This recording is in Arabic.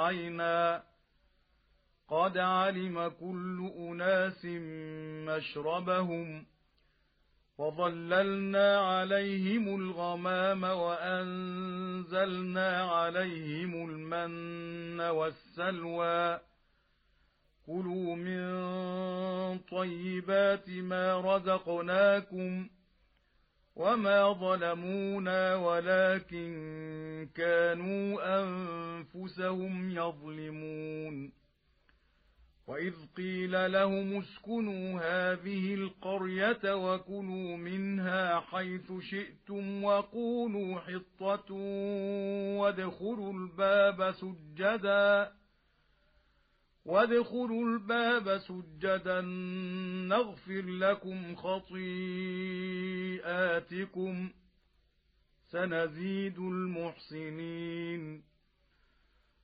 عَيْنًا قَدْ عَلِمَ كُلُّ أُنَاسٍ مَّشْرَبَهُمْ وَظَلَّلْنَا عَلَيْهِمُ الْغَمَامَ وَأَنزَلْنَا عَلَيْهِمُ الْمَنَّ وَالسَّلْوَىٰ كُلُوا مِن طَيِّبَاتِ مَا رَزَقْنَاكُمْ وَمَا ظَلَمُونَا وَلَٰكِن كَانُوا أَنفُسَهُمْ يَظْلِمُونَ وَإِذْ قِيلَ لَهُمُ اسْكُنُوا هَٰذِهِ الْقَرْيَةَ وَكُلُوا مِنْهَا حَيْثُ شِئْتُمْ وَقُولُوا حِطَّةٌ وَادْخُلُوا الْبَابَ سُجَّدًا نَّغْفِرْ لَكُمْ خَطِيئَاتِكُمْ سَنَزِيدُ الْمُحْسِنِينَ